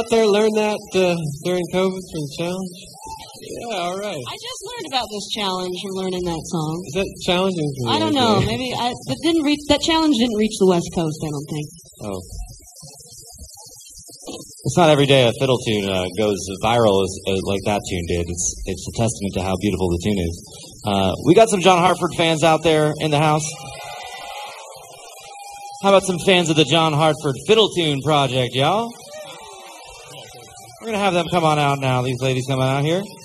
out there learn that during COVID for the challenge? Yeah, all right. I just learned about this challenge from learning that song. Is that challenging for you? I don't know. Maybe that challenge didn't reach the West Coast, I don't think. Oh. It's not every day a fiddle tune goes viral as like that tune did. It's a testament to how beautiful the tune is. We got some John Hartford fans out there in the house. How about some fans of the John Hartford Fiddle Tune Project, y'all? We're going to have them come on out now. These ladies come on out here.